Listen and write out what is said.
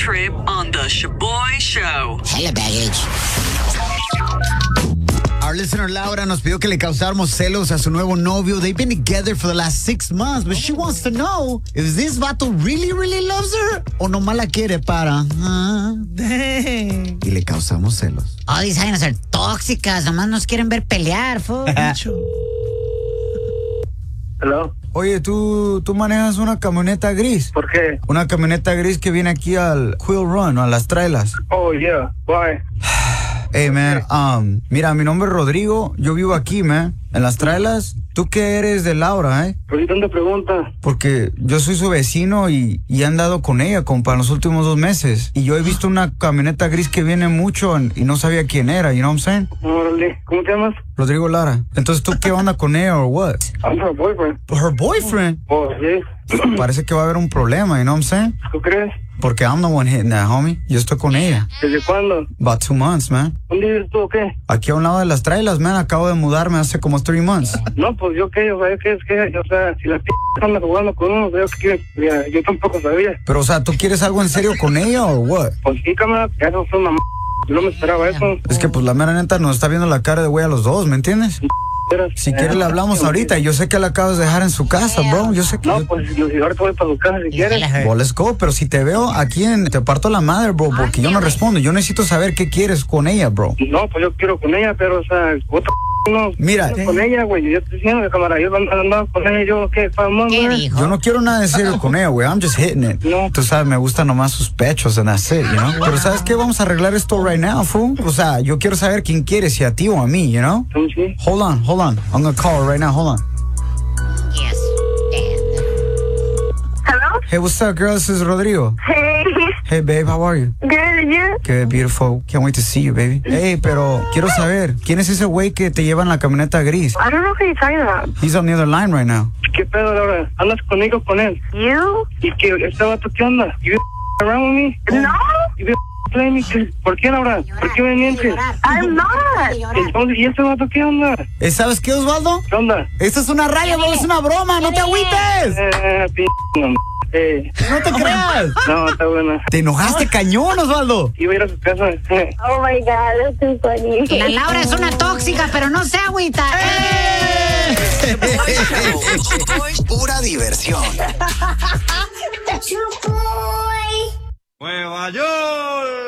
trip on the Shaboy Show. Hella baggage. Our listener Laura nos pidió que le causáramos celos a su nuevo novio. They've been together for the last 6 months, but she wants to know if this vato really, really loves her o nomás la quiere para... Y le causamos celos. Oh, these vainas ser tóxicas, nomás nos quieren ver pelear, Hello. Oye, ¿tú manejas una camioneta gris? ¿Por qué? Una camioneta gris que viene aquí al Quill Run, a las trailas. Oh, yeah. Why? Hey, man, mira, mi nombre es Rodrigo, yo vivo aquí, man, en las trailas. ¿Tú qué eres de Laura, ¿Por qué tanta pregunta? Porque yo soy su vecino y he andado con ella, compa, en los últimos 2 meses. Y yo he visto una camioneta gris que viene mucho y no sabía quién era, you know what I'm saying? Órale. ¿Cómo te llamas? Rodrigo Lara. Entonces, ¿tú qué onda con ella o what? I'm her boyfriend. Her boyfriend? Oh, sí. Parece que va a haber un problema, you know what I'm saying? ¿Tú crees? Porque I'm the one hitting that, homie. Yo estoy con ella. ¿Desde cuándo? About 2 months, man. ¿Dónde vives tú o qué? Aquí a un lado de las trailas, man. Acabo de mudarme hace como 3 months. No, pues yo qué, o sea, si la p*** anda jugando con uno, yo tampoco sabía. Pero, o sea, ¿tú quieres algo en serio con ella o what? Pues sí, cámara, eso fue una yo no me esperaba eso. Es que, pues, la mera neta nos está viendo la cara de güey a los dos, ¿me entiendes? Si quieres le hablamos ahorita. Yo sé que la acabas de dejar en su casa, bro. Yo sé que... No, pues yo ahorita voy para tu casa si quieres. Well, let's go. Pero si te veo aquí te parto la madre, bro, porque yo no respondo. Yo necesito saber qué quieres con ella, bro. No, pues yo quiero con ella, pero, o sea, otra no. Mira. Con ella, güey. Yo estoy diciendo, cámara, yo andaba con ella, yo, ¿qué? Yo no quiero nada de serio con ella, güey. I'm just hitting it. No. Tú sabes, me gustan nomás sus pechos and that's it, you know? Pero ¿sabes qué? Vamos a arreglar esto right now, fool. O sea, yo quiero saber quién quiere, si a ti o a mí, you know? Sí. Hold on. I'm gonna call her right now. Hold on. Yes. Hello? Hey, what's up, girl? This is Rodrigo. Hey. Hey, babe, how are you? Good, and you? Good, beautiful. Can't wait to see you, baby. Hey, pero quiero saber, ¿quién es ese güey que te lleva en la camioneta gris? I don't know who you're talking about. He's on the other line right now. ¿Qué pedo, Laura? ¿Andas conmigo con él? You? ¿Y que este vato qué onda? ¿You around with me? No, ¿You playing me? ¿Por qué, Laura? ¿Por qué me mientes? I'm not. Entonces, ¿y este vato qué onda? ¿Sabes qué, Osvaldo? ¿Qué onda? Esto es una raya, bro, es una broma, no te agüites. No te creas. No, está buena. Te enojaste cañón, Osvaldo. Iba a ir a su casa. Oh my God, that's too funny. La Laura es una tóxica, pero no se agüita. Pura diversión. Nueva York.